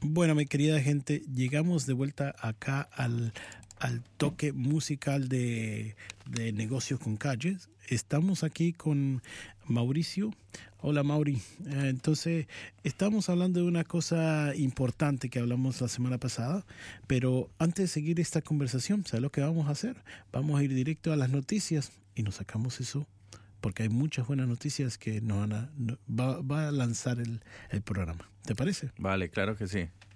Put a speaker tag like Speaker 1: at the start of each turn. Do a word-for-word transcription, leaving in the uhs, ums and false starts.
Speaker 1: Bueno, mi querida gente, llegamos de vuelta acá al, al toque musical de, de Negocios con Calles. Estamos aquí con Mauricio. Hola, Mauri. Eh, entonces, estamos hablando de una cosa importante que hablamos la semana pasada, pero antes de seguir esta conversación, ¿sabes lo que vamos a hacer? Vamos a ir directo a las noticias y nos sacamos eso, porque hay muchas buenas noticias que nos van a, no, va, va a lanzar el, el programa. ¿Te parece?
Speaker 2: Vale, claro que sí.